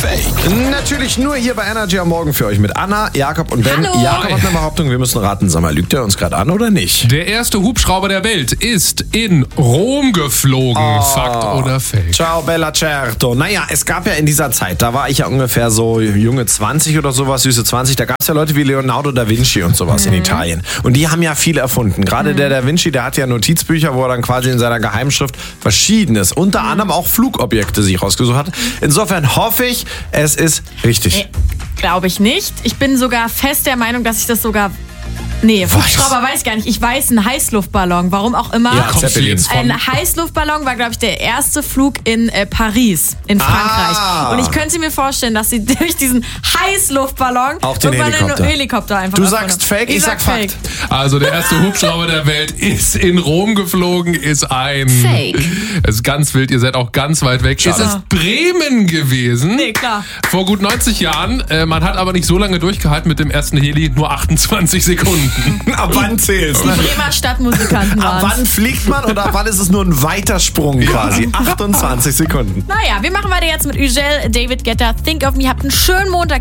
Fake? Natürlich nur hier bei Energy am Morgen für euch mit Anna, Jakob und Ben. Hallo. Jakob hat eine Behauptung, wir müssen raten. Sag mal, lügt er uns gerade an oder nicht? Der erste Hubschrauber der Welt ist in Rom geflogen. Fakt oder Fake? Ciao, Bella Certo. Naja, es gab ja in dieser Zeit, da war ich ja ungefähr so junge 20 oder sowas, süße 20, da gab es ja Leute wie Leonardo da Vinci und sowas in Italien. Und die haben ja viel erfunden. Gerade der Da Vinci, der hat ja Notizbücher, wo er dann quasi in seiner Geheimschrift Verschiedenes, unter anderem auch Flugobjekte sich rausgesucht hat. Insofern hoffe ich, es ist richtig. Glaube ich nicht. Ich bin sogar fest der Meinung, dass ich das sogar... Nee, Hubschrauber weiß ich gar nicht. Ich weiß, ein Heißluftballon, warum auch immer. Ja, Kommst du Zeppelin. jetzt von? Ein Heißluftballon war, glaube ich, der erste Flug in Paris, in Frankreich. Und ich könnte mir vorstellen, dass sie durch diesen Heißluftballon Auch den irgendwann Helikopter. einen Helikopter einfach Du erfunden sagst haben. Fake, ich sag Fakt. Also der erste Hubschrauber der Welt ist in Rom geflogen, ist ein... Fake. Es ist ganz wild, ihr seid auch ganz weit weg. Schade. Es ist Bremen gewesen. Nee, klar. Vor gut 90 Jahren. Man hat aber nicht so lange durchgehalten mit dem ersten Heli, nur 28 Sekunden. Ab wann zählst Die Bremer Stadtmusikanten Ab waren wann fliegt man und ab wann ist es nur ein weiter Sprung quasi? 28 Sekunden. Naja, wir machen weiter jetzt mit Ugel, David Guetta, Think of Me. Habt einen schönen Montag.